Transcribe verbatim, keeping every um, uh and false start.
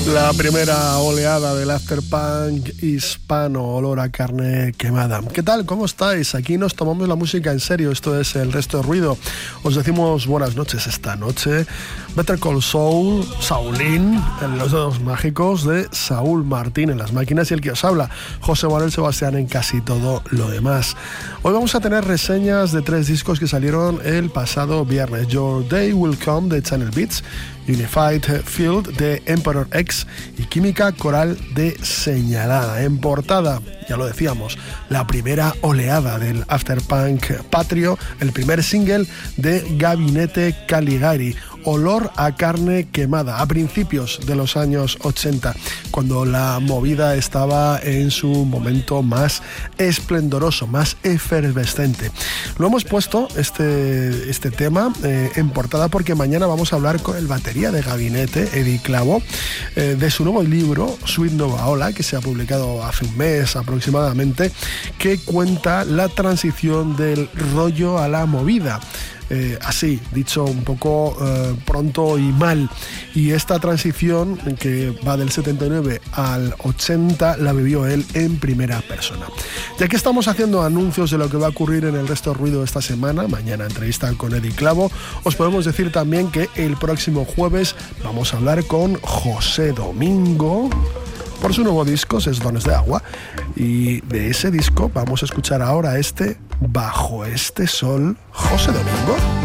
La primera oleada del afterpunk hispano, olor a carne quemada. ¿Qué tal? ¿Cómo estáis? Aquí nos tomamos la música en serio. Esto es El Resto de Ruido. Os decimos buenas noches esta noche. Better Call Saul, Saulín, en los dedos mágicos de Saúl Martín en las máquinas, y el que os habla, José Manuel Sebastián, en casi todo lo demás. Hoy vamos a tener reseñas de tres discos que salieron el pasado viernes. Your Day Will Come de Channel Beats, Unified Field de Emperor X y Química Coral de Señalada. En portada, ya lo decíamos, la primera oleada del afterpunk patrio, el primer single de Gabinete Caligari, Olor a carne quemada, a principios de los años ochenta, cuando la movida estaba en su momento más esplendoroso, más efervescente. Lo hemos puesto, este, este tema, eh, en portada porque mañana vamos a hablar con el batería de Gabinete, Eddie Clavo, eh, de su nuevo libro, Sweet Nova Ola, que se ha publicado hace un mes aproximadamente, que cuenta la transición del rollo a la movida. Eh, así, dicho un poco eh, pronto y mal. Y esta transición, que va del setenta y nueve al ochenta, la vivió él en primera persona. Ya que estamos haciendo anuncios de lo que va a ocurrir en El Resto de Ruido esta semana, mañana entrevista con Eddie Clavo, os podemos decir también que el próximo jueves vamos a hablar con José Domingo por su nuevo disco, Ses Dones de Agua, y de ese disco vamos a escuchar ahora este Bajo este Sol, José Domingo.